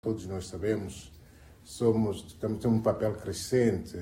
Todos nós sabemos, temos um papel crescente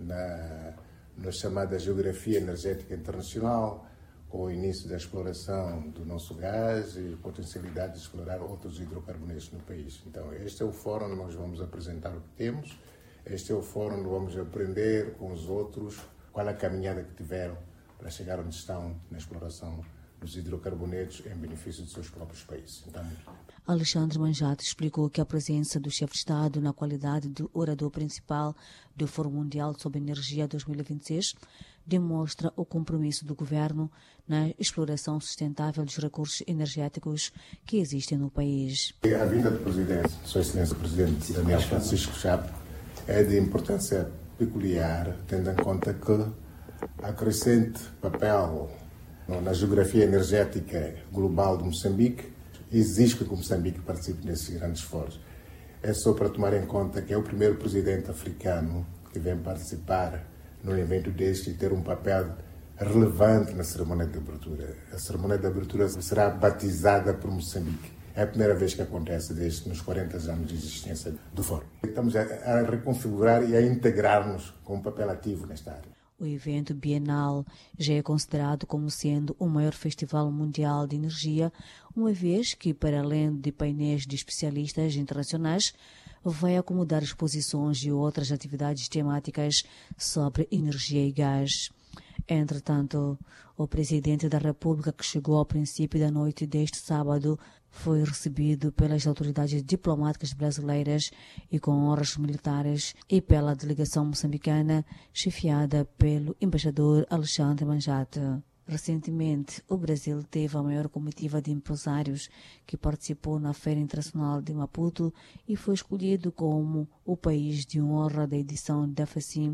na chamada geografia energética internacional, com o início da exploração do nosso gás e potencialidade de explorar outros hidrocarbonetos no país. Então, este é o fórum onde nós vamos apresentar o que temos, este é o fórum onde vamos aprender com os outros qual a caminhada que tiveram para chegar onde estão na exploração dos hidrocarbonetos em benefício dos seus próprios países. Então, Alexandre Manjate explicou que a presença do chefe de Estado na qualidade de orador principal do Fórum Mundial sobre Energia 2026 demonstra o compromisso do governo na exploração sustentável dos recursos energéticos que existem no país. A vinda do Presidente, Sua Excelência o Presidente Daniel Francisco Chapo, é de importância peculiar, tendo em conta que há crescente papel na geografia energética global de Moçambique. Exige que Moçambique participe nesses grandes esforços. É só para tomar em conta que é o primeiro presidente africano que vem participar num evento deste e ter um papel relevante na cerimônia de abertura. A cerimônia de abertura será batizada por Moçambique. É a primeira vez que acontece desde nos 40 anos de existência do Fórum. Estamos a reconfigurar e a integrar-nos com um papel ativo nesta área. O evento bienal já é considerado como sendo o maior festival mundial de energia, uma vez que, para além de painéis de especialistas internacionais, vai acomodar exposições e outras atividades temáticas sobre energia e gás. Entretanto, o presidente da República, que chegou ao princípio da noite deste sábado, foi recebido pelas autoridades diplomáticas brasileiras e com honras militares e pela delegação moçambicana, chefiada pelo embaixador Alexandre Manjate. Recentemente, o Brasil teve a maior comitiva de empresários que participou na Feira Internacional de Maputo e foi escolhido como o país de honra da edição da FACIM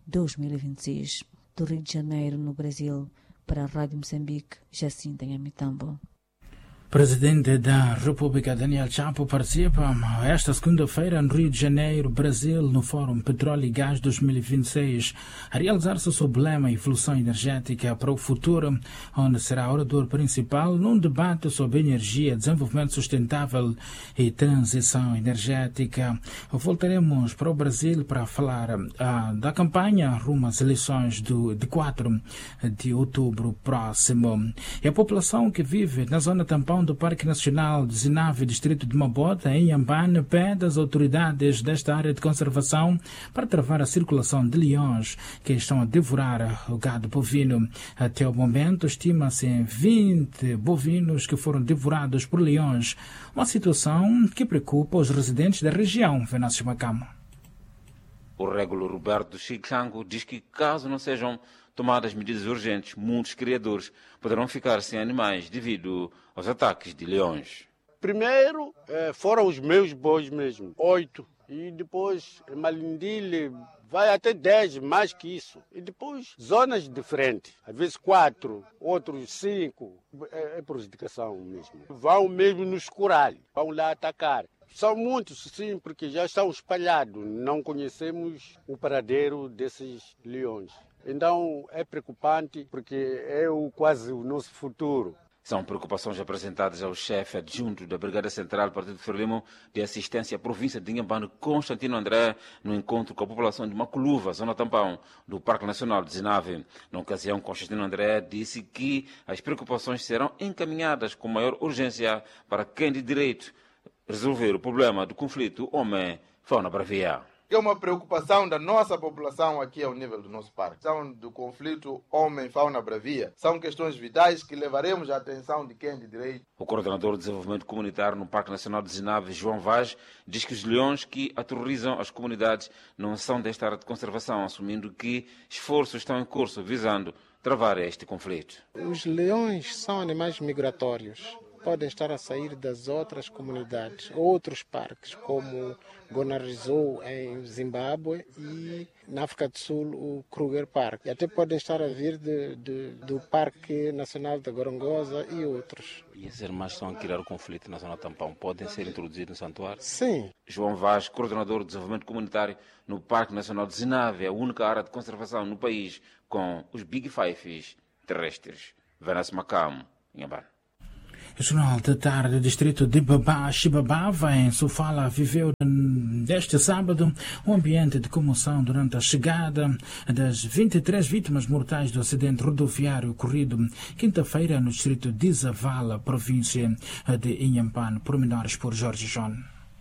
2026. Do Rio de Janeiro, no Brasil, para a Rádio Moçambique, Jacinta Mitambo. Presidente da República Daniel Chapo participa esta segunda-feira no Rio de Janeiro, Brasil, no Fórum Petróleo e Gás 2026, a realizar-se sob o lema Evolução Energética para o Futuro, onde será orador principal num debate sobre energia, desenvolvimento sustentável e transição energética. Voltaremos para o Brasil para falar da campanha rumo às eleições de 4 de outubro próximo. E a população que vive na zona tampão do Parque Nacional de Zinave, distrito de Mabota, em Inhambane, pede às autoridades desta área de conservação para travar a circulação de leões que estão a devorar o gado bovino. Até o momento, estima-se em 20 bovinos que foram devorados por leões, uma situação que preocupa os residentes da região. Venâncio Macama. O régulo Roberto Chiclango diz que, caso não sejam tomadas medidas urgentes, muitos criadores poderão ficar sem animais devido aos ataques de leões. Primeiro foram os meus bois mesmo, 8. E depois Malindile vai até 10, mais que isso. E depois zonas diferentes, às vezes 4, outros 5. É prejudicação mesmo. Vão mesmo nos curar, vão lá atacar. São muitos, sim, porque já estão espalhados. Não conhecemos o paradeiro desses leões. Então é preocupante porque é quase o nosso futuro. São preocupações apresentadas ao chefe adjunto da Brigada Central do Partido Frelimo de Assistência à Província de Inhambane, Constantino André, no encontro com a população de Maculuva, zona tampão, do Parque Nacional de Zinave. Na ocasião, Constantino André disse que as preocupações serão encaminhadas com maior urgência para quem de direito resolver o problema do conflito homem-fauna bravia. É uma preocupação da nossa população aqui ao nível do nosso parque. São do conflito homem-fauna bravia. São questões vitais que levaremos à atenção de quem de direito. O coordenador de desenvolvimento comunitário no Parque Nacional de Zinave, João Vaz, diz que os leões que aterrorizam as comunidades não são desta área de conservação, assumindo que esforços estão em curso visando travar este conflito. Os leões são animais migratórios. Podem estar a sair das outras comunidades, outros parques, como Gonarizou em Zimbábue e na África do Sul o Kruger Park. E até podem estar a vir do Parque Nacional da Gorongosa e outros. E esses animais estão a criar o conflito na zona tampão. Podem ser introduzidos no santuário? Sim. João Vaz, coordenador de desenvolvimento comunitário no Parque Nacional de Zinave, a única área de conservação no país com os Big Fives terrestres. Venâncio Macamo, Inhambane. O Jornal da Tarde, distrito de Xibabava, em Sofala, viveu deste sábado um ambiente de comoção durante a chegada das 23 vítimas mortais do acidente rodoviário ocorrido quinta-feira no distrito de Zavala, província de Inhambane. Pormenores por Jorge João.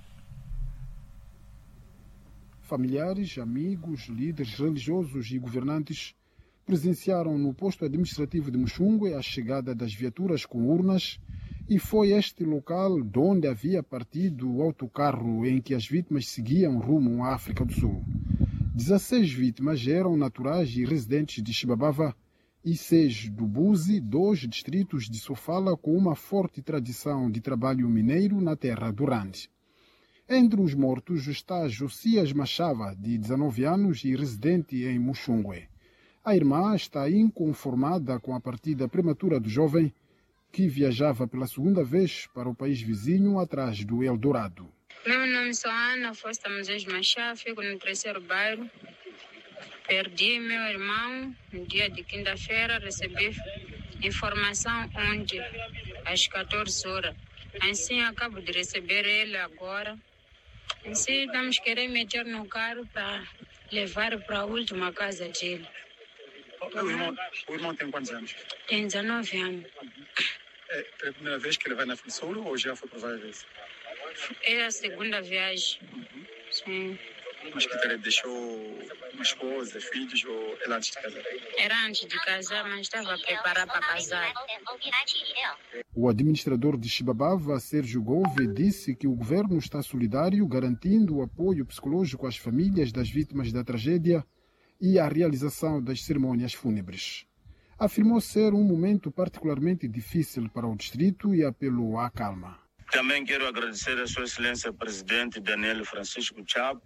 Familiares, amigos, líderes religiosos e governantes presenciaram no posto administrativo de Muxungue a chegada das viaturas com urnas, e foi este local de onde havia partido o autocarro em que as vítimas seguiam rumo à África do Sul. 16 vítimas eram naturais e residentes de Xibabava e 6 do Buzi, 2 distritos de Sofala com uma forte tradição de trabalho mineiro na terra do Rande. Entre os mortos está Josias Machava, de 19 anos e residente em Muxungue. A irmã está inconformada com a partida prematura do jovem, que viajava pela segunda vez para o país vizinho atrás do Eldorado. Meu nome é Ana Fosta Moisés Machá, fico no 3º bairro. Perdi meu irmão no dia de quinta-feira, recebi informação ontem, às 14 horas. Assim, acabo de receber ele agora. Assim, estamos querendo meter no carro para levar para a última casa dele. O irmão tem quantos anos? Tem 19 anos. É a primeira vez que ele vai na África do Sul ou já foi por várias vezes? É a segunda viagem. Sim. Mas que ele deixou uma esposa, filhos ou ele antes de casar? Era antes de casar, mas estava preparado para casar. O administrador de Xibabava, Sérgio Gouve, disse que o governo está solidário, garantindo o apoio psicológico às famílias das vítimas da tragédia e a realização das cerimônias fúnebres. Afirmou ser um momento particularmente difícil para o distrito e apelou à calma. Também quero agradecer a Sua Excelência Presidente Daniel Francisco Chapo.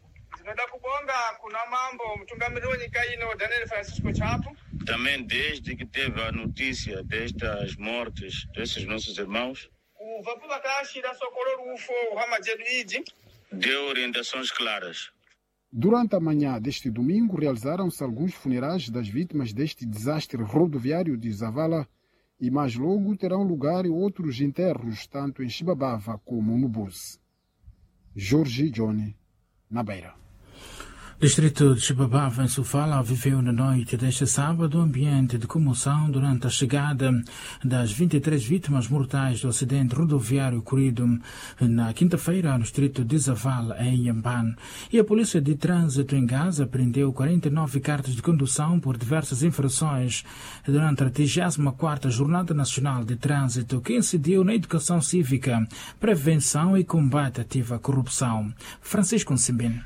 Também desde que teve a notícia destas mortes desses nossos irmãos, deu orientações claras. Durante a manhã deste domingo, realizaram-se alguns funerais das vítimas deste desastre rodoviário de Zavala e mais logo terão lugar outros enterros, tanto em Xibabava como no Buzi. Jorge Johnny, na Beira. Distrito de Xibabava, em Sofala, viveu na noite deste sábado um ambiente de comoção durante a chegada das 23 vítimas mortais do acidente rodoviário ocorrido na quinta-feira no distrito de Zavala, em Inhambane. E a Polícia de Trânsito em Gaza prendeu 49 cartas de condução por diversas infrações durante a 34ª Jornada Nacional de Trânsito, que incidiu na educação cívica, prevenção e combate ativa à corrupção. Francisco Nsimbin.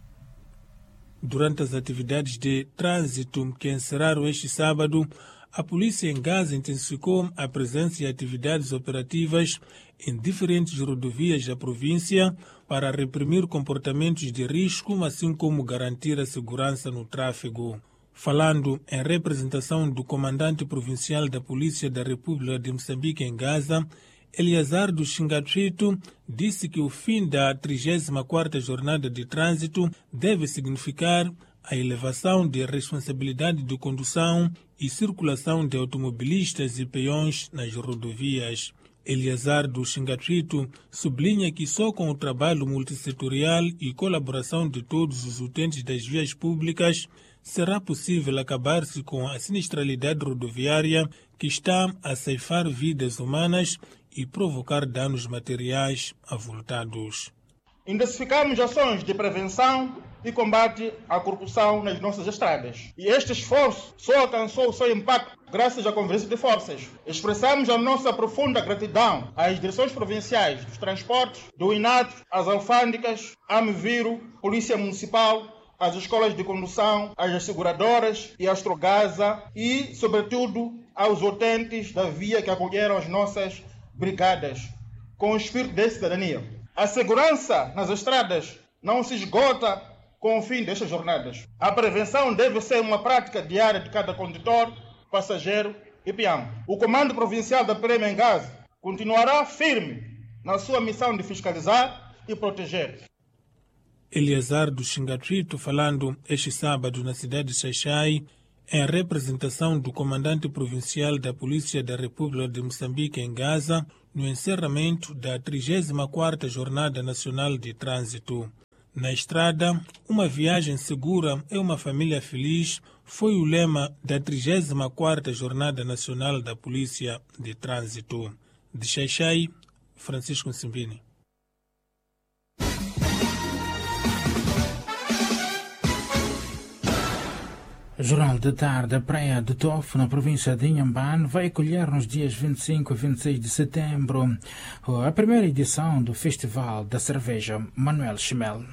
Durante as atividades de trânsito que encerraram este sábado, a polícia em Gaza intensificou a presença e atividades operativas em diferentes rodovias da província para reprimir comportamentos de risco, assim como garantir a segurança no tráfego. Falando em representação do comandante provincial da Polícia da República de Moçambique em Gaza, Eliazar do Xingatrito disse que o fim da 34ª Jornada de Trânsito deve significar a elevação de responsabilidade de condução e circulação de automobilistas e peões nas rodovias. Eliazar do Xingatrito sublinha que só com o trabalho multissetorial e colaboração de todos os utentes das vias públicas será possível acabar-se com a sinistralidade rodoviária que está a ceifar vidas humanas e provocar danos materiais avultados. Intensificamos ações de prevenção e combate à corrupção nas nossas estradas. E este esforço só alcançou o seu impacto graças à convergência de forças. Expressamos a nossa profunda gratidão às direções provinciais dos transportes, do INAT, às alfândegas, AMVIRO, Polícia Municipal, às escolas de condução, às seguradoras e à Astrogasa e, sobretudo, aos utentes da via que acolheram as nossas brigadas, com o espírito de cidadania. A segurança nas estradas não se esgota com o fim destas jornadas. A prevenção deve ser uma prática diária de cada condutor, passageiro e peão. O Comando Provincial da PM em Gaza continuará firme na sua missão de fiscalizar e proteger. Eliazar do Xingatrito falando este sábado na cidade de Xaixai, em representação do comandante provincial da Polícia da República de Moçambique em Gaza, no encerramento da 34ª Jornada Nacional de Trânsito. Na estrada, uma viagem segura é uma família feliz foi o lema da 34ª Jornada Nacional da Polícia de Trânsito. De Xaixai, Francisco Simbini. Jornal de tarde, a praia de Tof, na província de Inhambane, vai acolher nos dias 25 e 26 de setembro a primeira edição do Festival da Cerveja Manuel Chimel.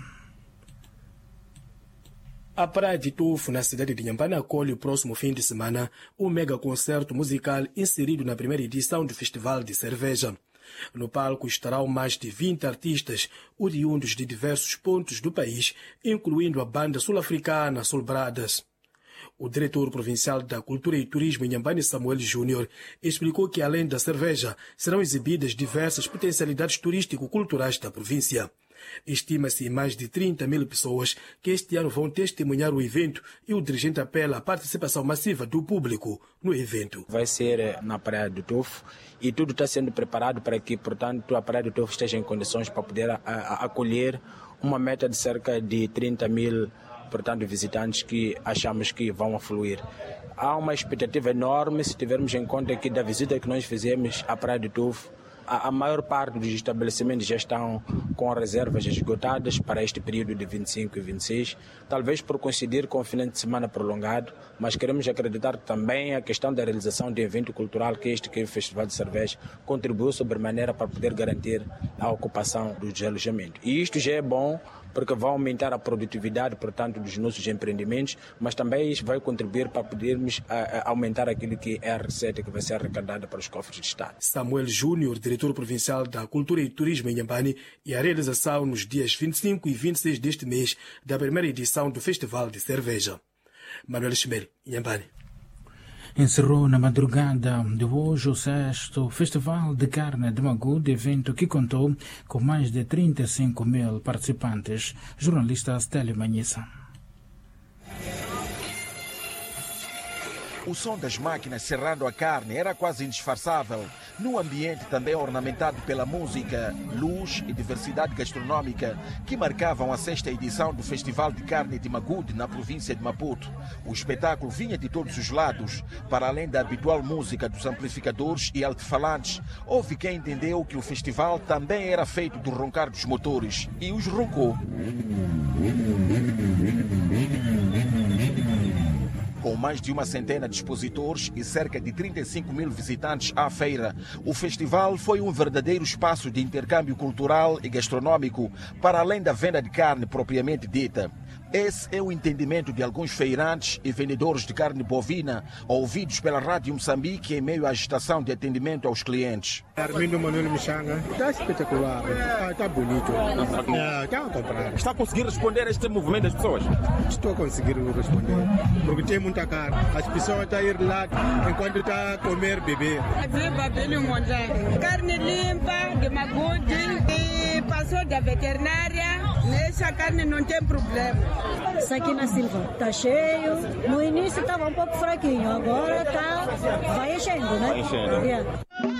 A praia de Tufo, na cidade de Inhambane, acolhe o próximo fim de semana um mega concerto musical inserido na primeira edição do Festival de Cerveja. No palco estarão mais de 20 artistas oriundos de diversos pontos do país, incluindo a banda sul-africana Soul Brothers. O diretor provincial da Cultura e Turismo, Inhambane Samuel Júnior, explicou que, além da cerveja, serão exibidas diversas potencialidades turístico-culturais da província. Estima-se mais de 30.000 pessoas que este ano vão testemunhar o evento e o dirigente apela à participação massiva do público no evento. Vai ser na Praia do Tofo e tudo está sendo preparado para que, portanto, a Praia do Tofo esteja em condições para poder acolher uma meta de cerca de 30.000 portanto, visitantes que achamos que vão afluir. Há uma expectativa enorme se tivermos em conta que da visita que nós fizemos à Praia do Tufo, a maior parte dos estabelecimentos já estão com reservas esgotadas para este período de 25 e 26, talvez por coincidir com o fim de semana prolongado, mas queremos acreditar também a questão da realização de evento cultural que é o Festival de Cerveja contribuiu sobremaneira para poder garantir a ocupação dos alojamentos. E isto já é bom porque vai aumentar a produtividade, portanto, dos nossos empreendimentos, mas também isso vai contribuir para podermos aumentar aquilo que é a receita que vai ser arrecadada para os cofres de Estado. Samuel Júnior, diretor provincial da Cultura e Turismo em Inhambane, e a realização nos dias 25 e 26 deste mês da primeira edição do Festival de Cerveja. Manuel Chimel, Inhambane. Encerrou na madrugada de hoje o 6º Festival de Carne de Magude, evento que contou com mais de 35.000 participantes. Jornalista Stélio Manhissa. O som das máquinas serrando a carne era quase indisfarçável, num ambiente também ornamentado pela música, luz e diversidade gastronômica que marcavam a 6ª edição do Festival de Carne de Magude na província de Maputo. O espetáculo vinha de todos os lados, para além da habitual música dos amplificadores e alto-falantes. Houve quem entendeu que o festival também era feito do roncar dos motores e os roncou. Com mais de uma centena de expositores e cerca de 35.000 visitantes à feira, o festival foi um verdadeiro espaço de intercâmbio cultural e gastronômico, para além da venda de carne propriamente dita. Esse é o entendimento de alguns feirantes e vendedores de carne bovina, ouvidos pela Rádio Moçambique em meio à agitação de atendimento aos clientes. Armindo Manuel Michanga, está espetacular, está bonito, está a comprar. Está a conseguir responder a este movimento das pessoas? Estou a conseguir responder, porque tem muita carne. As pessoas estão a ir lá enquanto estão a comer bebê. Carne limpa, de Magude, e passou da veterinária, nessa carne não tem problema. Saquina Silva, está cheio. No início estava um pouco fraquinho, agora vai enchendo, né? Vai enchendo. Yeah.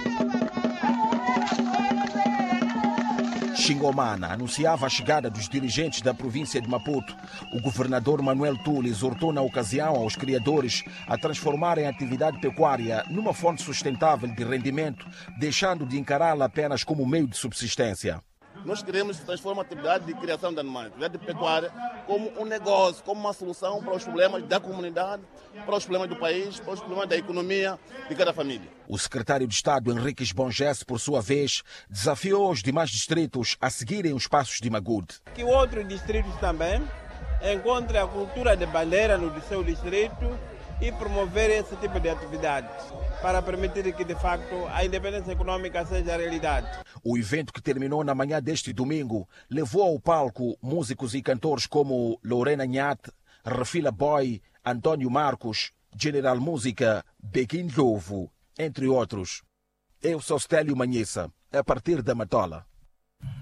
Xingomana anunciava a chegada dos dirigentes da província de Maputo. O governador Manuel Tule exortou na ocasião aos criadores a transformarem a atividade pecuária numa fonte sustentável de rendimento, deixando de encará-la apenas como meio de subsistência. Nós queremos transformar a atividade de criação de animais, a atividade de pecuária, como um negócio, como uma solução para os problemas da comunidade, para os problemas do país, para os problemas da economia de cada família. O secretário de Estado, Henriques Bongesse, por sua vez, desafiou os demais distritos a seguirem os passos de Magude. Que outros distritos também encontrem a cultura de bandeira no seu distrito e promover esse tipo de atividades, para permitir que, de facto, a independência econômica seja realidade. O evento, que terminou na manhã deste domingo, levou ao palco músicos e cantores como Lorena Nhat, Refila Boy, Antônio Marcos, General Música, Bequim Lovo, entre outros. Eu sou Stélio Manhissa, a partir da Matola.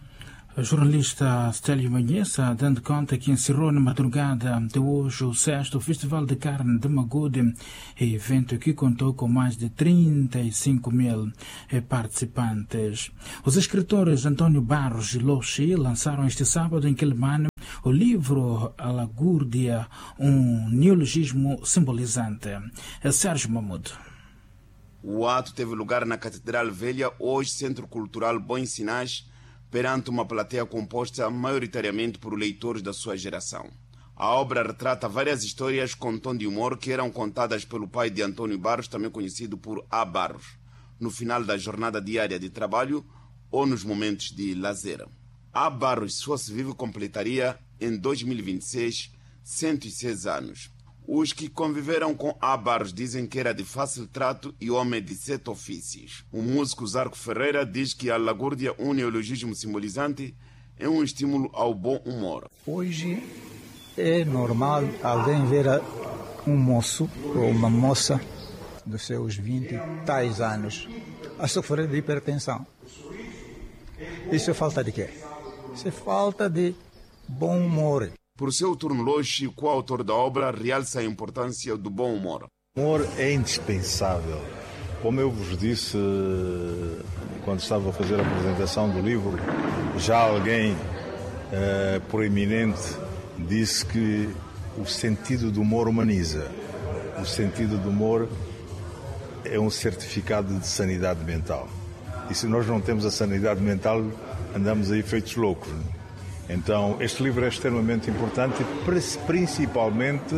A jornalista Stélio Manhessa, dando conta que encerrou na madrugada de hoje o 6º Festival de Carne de Magude, evento que contou com mais de 35 mil participantes. Os escritores Antônio Barros e Loxi lançaram este sábado em Quelimane o livro A Lagúrdia, um neologismo simbolizante. Sérgio Mamudo. O ato teve lugar na Catedral Velha, hoje Centro Cultural Bons Sinais, perante uma plateia composta maioritariamente por leitores da sua geração. A obra retrata várias histórias com tom de humor que eram contadas pelo pai de Antônio Barros, também conhecido por A. Barros, no final da jornada diária de trabalho ou nos momentos de lazer. A. Barros, se fosse vivo, completaria em 2026 106 anos. Os que conviveram com A. Barros dizem que era de fácil trato e homem de 7 ofícios. O músico Zarco Ferreira diz que a lagúrdia, um neologismo simbolizante, é um estímulo ao bom humor. Hoje é normal alguém ver um moço ou uma moça dos seus 20 e tais anos a sofrer de hipertensão. Isso é falta de quê? Isso é falta de bom humor. Por seu turno, Loxi, coautor da obra, realça a importância do bom humor. O humor é indispensável. Como eu vos disse quando estava a fazer a apresentação do livro, já alguém proeminente disse que o sentido do humor humaniza. O sentido do humor é um certificado de sanidade mental. E se nós não temos a sanidade mental, andamos aí feitos loucos. Então, este livro é extremamente importante, principalmente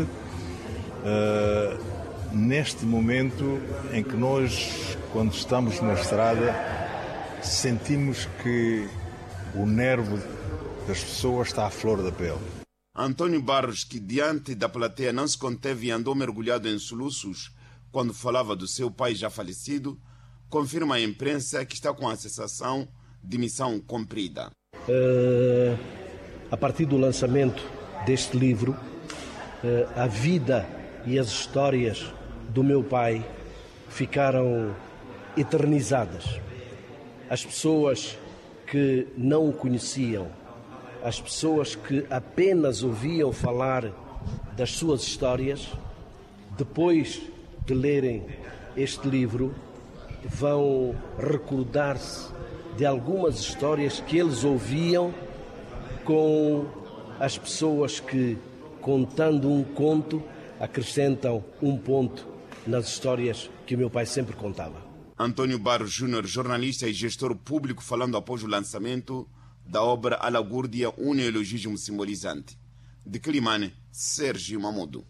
neste momento em que nós, quando estamos na estrada, sentimos que o nervo das pessoas está à flor da pele. Antônio Barros, que diante da plateia não se conteve e andou mergulhado em soluços quando falava do seu pai já falecido, confirma à imprensa que está com a sensação de missão cumprida. A partir do lançamento deste livro, a vida e as histórias do meu pai ficaram eternizadas. As pessoas que não o conheciam, as pessoas que apenas ouviam falar das suas histórias, depois de lerem este livro, vão recordar-se de algumas histórias que eles ouviam com as pessoas que, contando um conto, acrescentam um ponto nas histórias que o meu pai sempre contava. Antônio Barros Júnior, jornalista e gestor público, falando após o lançamento da obra A Lagúrdia, um neologismo simbolizante. De Quelimane, Sérgio Mamudo.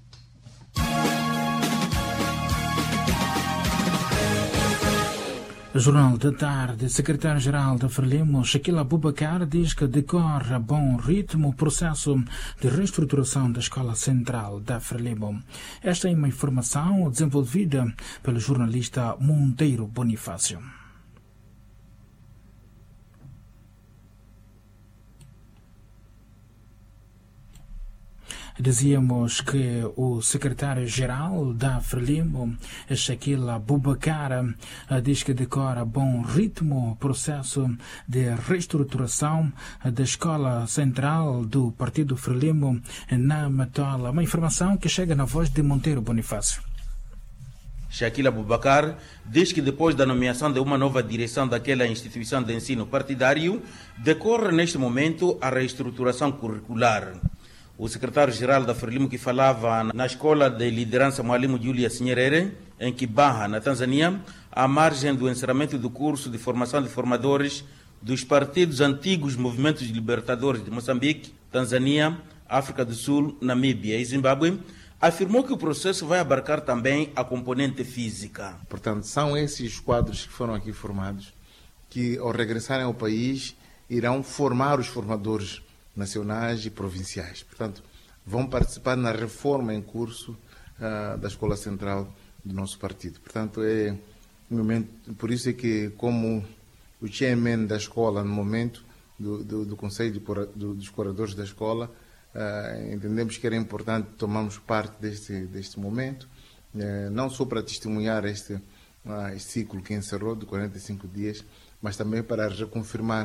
Jornal da Tarde, secretário-geral da Frelimo, Shaquille Abubakar, diz que decorre a bom ritmo o processo de reestruturação da Escola Central da Frelimo. Esta é uma informação desenvolvida pelo jornalista Monteiro Bonifácio. Dizíamos que o secretário-geral da Frelimo, Shaquille Abubakar, diz que decora a bom ritmo o processo de reestruturação da Escola Central do Partido Frelimo na Matola. Uma informação que chega na voz de Monteiro Bonifácio. Shaquille Abubakar diz que depois da nomeação de uma nova direção daquela instituição de ensino partidário, decorre neste momento a reestruturação curricular. O secretário-geral da Frelimo, que falava na Escola de Liderança Mwalimu Julius Nyerere, em Kibaha, na Tanzânia, à margem do encerramento do curso de formação de formadores dos partidos antigos movimentos libertadores de Moçambique, Tanzânia, África do Sul, Namíbia e Zimbábue, afirmou que o processo vai abarcar também a componente física. Portanto, são esses quadros que foram aqui formados que, ao regressarem ao país, irão formar os formadores nacionais e provinciais. Portanto, vão participar na reforma em curso da Escola Central do nosso partido. Portanto, é um momento, por isso é que, como o chairman da escola, no momento do Conselho dos Curadores da Escola, entendemos que era importante tomarmos parte deste momento, não só para testemunhar este ciclo que encerrou de 45 dias, mas também para reconfirmar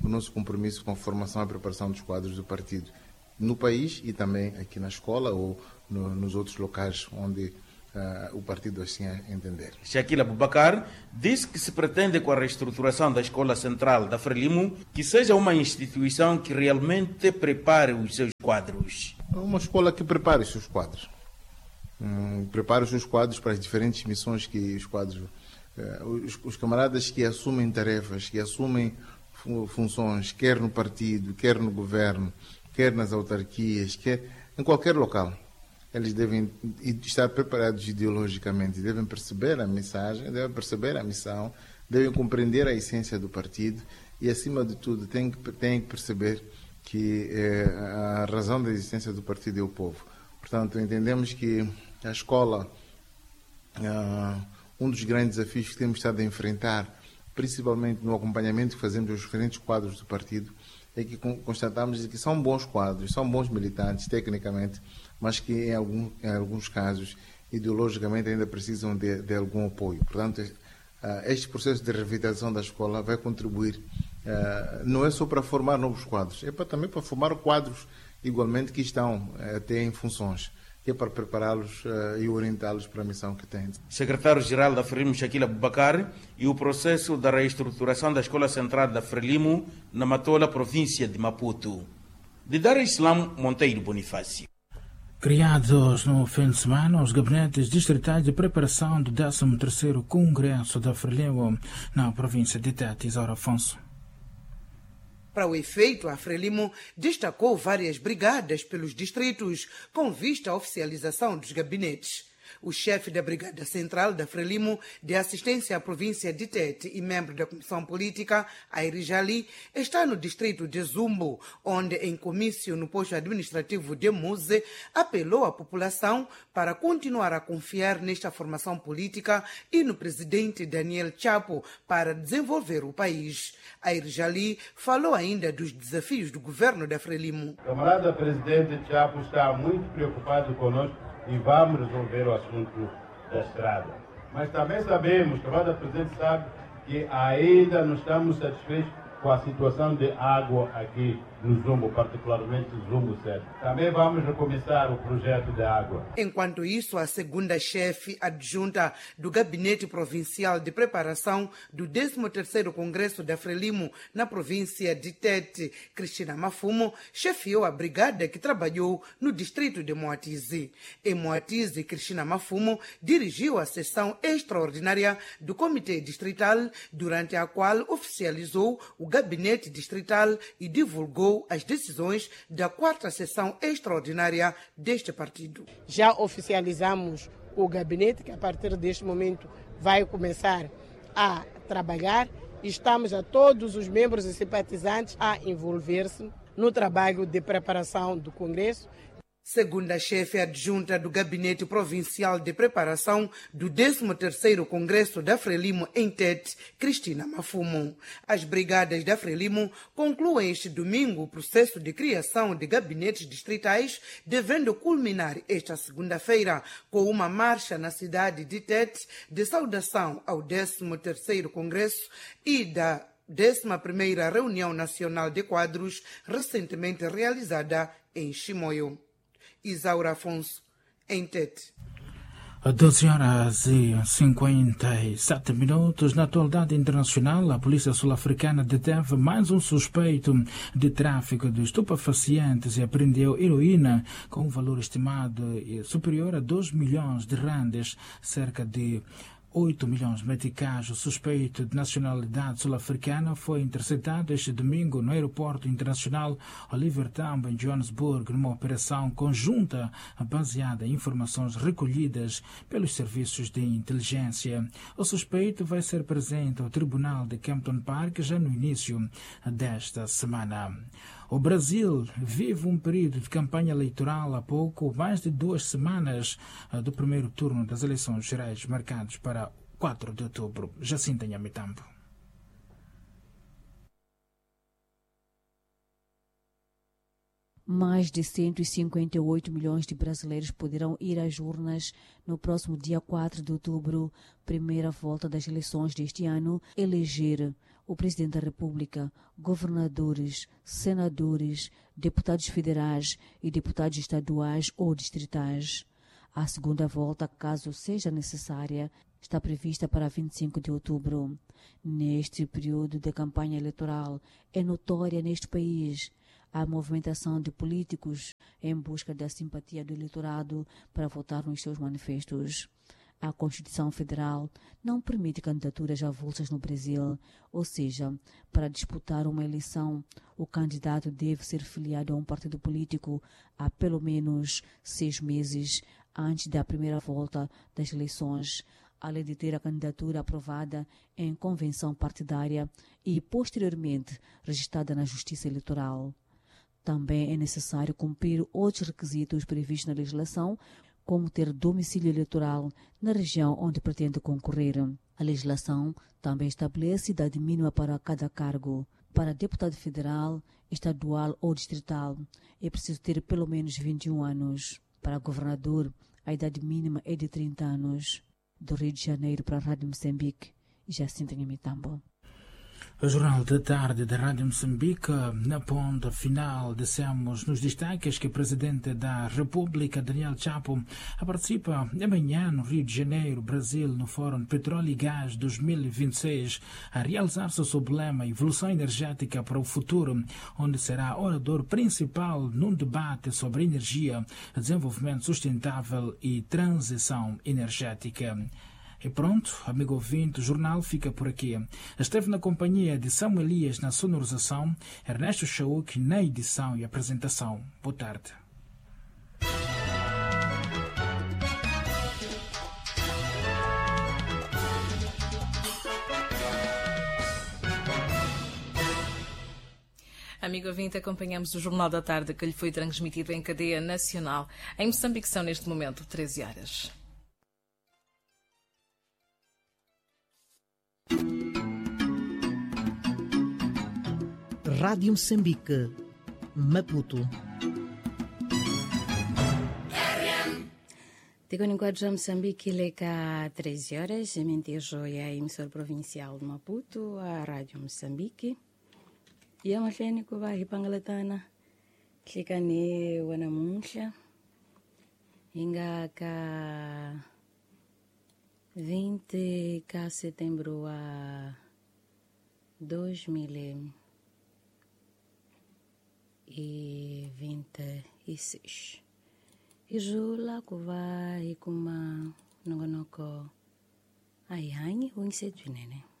o nosso compromisso com a formação e a preparação dos quadros do partido no país e também aqui na escola ou nos outros locais onde o partido assim entender. Shakila Abubakar disse que se pretende, com a reestruturação da Escola Central da Frelimo, que seja uma instituição que realmente prepare os seus quadros. Uma escola que prepare os seus quadros. Prepare os seus quadros para as diferentes missões que os quadros... Os camaradas que assumem tarefas, que assumem funções, quer no partido, quer no governo, quer nas autarquias, quer em qualquer local. Eles devem estar preparados ideologicamente, devem perceber a mensagem, devem perceber a missão, devem compreender a essência do partido e, acima de tudo, têm que perceber que a razão da existência do partido é o povo. Portanto, entendemos que a escola, um dos grandes desafios que temos estado a enfrentar, principalmente no acompanhamento que fazemos aos diferentes quadros do partido, é que constatamos que são bons quadros, são bons militantes tecnicamente, mas que em alguns casos ideologicamente ainda precisam de algum apoio. Portanto, este processo de revitalização da escola vai contribuir, não é só para formar novos quadros, é também para formar quadros igualmente que estão até em funções, que é para prepará-los e orientá-los para a missão que têm. Secretário-Geral da Frelimo, Shakila Abubakar, e o processo da reestruturação da Escola Central da Frelimo na Matola, província de Maputo. De Dar Islam Monteiro Bonifácio. Criados no fim de semana, os gabinetes distritais de preparação do 13º Congresso da Frelimo na província de Tete, Isaura Afonso. Para o efeito, a Frelimo destacou várias brigadas pelos distritos com vista à oficialização dos gabinetes. O chefe da Brigada Central da Frelimo de Assistência à Província de Tete e membro da Comissão Política, Airi Jali, está no distrito de Zumbo, onde, em comício no posto administrativo de Muse, apelou à população para continuar a confiar nesta formação política e no presidente Daniel Chapo para desenvolver o país. Airi Jali falou ainda dos desafios do governo da Frelimo. O camarada presidente Chapo está muito preocupado conosco e vamos resolver o assunto da estrada. Mas também sabemos, o camarada presidente sabe, que ainda não estamos satisfeitos com a situação de água aqui no Zumbo, particularmente Zumbo 7. Também vamos recomeçar o projeto de água. Enquanto isso, a segunda chefe adjunta do Gabinete Provincial de Preparação do 13º Congresso da Frelimo na província de Tete, Cristina Mafumo, chefiou a brigada que trabalhou no distrito de Moatize. Em Moatize, Cristina Mafumo dirigiu a sessão extraordinária do Comitê Distrital, durante a qual oficializou o Gabinete Distrital e divulgou as decisões da 4ª sessão extraordinária deste partido. Já oficializamos o gabinete, que a partir deste momento vai começar a trabalhar. Estamos a todos os membros e simpatizantes a envolver-se no trabalho de preparação do Congresso. Segundo a chefe adjunta do Gabinete Provincial de Preparação do 13º Congresso da Frelimo em Tete, Cristina Mafumo, as brigadas da Frelimo concluem este domingo o processo de criação de gabinetes distritais, devendo culminar esta segunda-feira com uma marcha na cidade de Tete de saudação ao 13º Congresso e da 11ª Reunião Nacional de Quadros, recentemente realizada em Chimoio. Isaura Afonso, em Tete. 12h57. Na atualidade internacional, a polícia sul-africana deteve mais um suspeito de tráfico de estupefacientes e apreendeu heroína com um valor estimado superior a 2 milhões de randes, cerca de 8 milhões de meticais. O suspeito de nacionalidade sul-africana foi interceptado este domingo no aeroporto internacional Oliver Tambo, em Johannesburg, numa operação conjunta baseada em informações recolhidas pelos serviços de inteligência. O suspeito vai ser presente ao tribunal de Kempton Park já no início desta semana. O Brasil vive um período de campanha eleitoral há pouco mais de 2 semanas do primeiro turno das eleições gerais marcados para 4 de outubro. Jacinta Nhamitambo. Mais de 158 milhões de brasileiros poderão ir às urnas no próximo dia 4 de outubro, primeira volta das eleições deste ano, eleger o Presidente da República, governadores, senadores, deputados federais e deputados estaduais ou distritais. A segunda volta, caso seja necessária, está prevista para 25 de outubro. Neste período de campanha eleitoral, é notória neste país a movimentação de políticos em busca da simpatia do eleitorado para votar nos seus manifestos. A Constituição Federal não permite candidaturas avulsas no Brasil, ou seja, para disputar uma eleição, o candidato deve ser filiado a um partido político há pelo menos 6 meses antes da primeira volta das eleições, além de ter a candidatura aprovada em convenção partidária e, posteriormente, registrada na Justiça Eleitoral. Também é necessário cumprir outros requisitos previstos na legislação, como ter domicílio eleitoral na região onde pretende concorrer. A legislação também estabelece idade mínima para cada cargo. Para deputado federal, estadual ou distrital, é preciso ter pelo menos 21 anos. Para governador, a idade mínima é de 30 anos. Do Rio de Janeiro para a Rádio Moçambique, Jacinta Nhamitambo. O Jornal da Tarde da Rádio Moçambique, na ponta final, dissemos nos destaques que o Presidente da República, Daniel Chapo, participa amanhã no Rio de Janeiro, Brasil, no Fórum Petróleo e Gás 2026, a realizar-se sobre o lema Evolução Energética para o Futuro, onde será orador principal num debate sobre energia, desenvolvimento sustentável e transição energética. E pronto, amigo ouvinte, o jornal fica por aqui. Esteve na companhia de Samuel Elias na sonorização, Ernesto Chauk na edição e apresentação. Boa tarde. Amigo ouvinte, acompanhamos o Jornal da Tarde que lhe foi transmitido em cadeia nacional. Em Moçambique são neste momento 13 horas. Rádio Moçambique, Maputo. Ticonenquadro Moçambique, leca 13 horas, mentijo é a emissora provincial de Maputo, a Rádio Moçambique. E a machine que vai pangalatana, clica ne wanamuncha, inga ka 20 de setembro a 2026. E jula que vai com uma nongonoko ai hangi o inseto nene.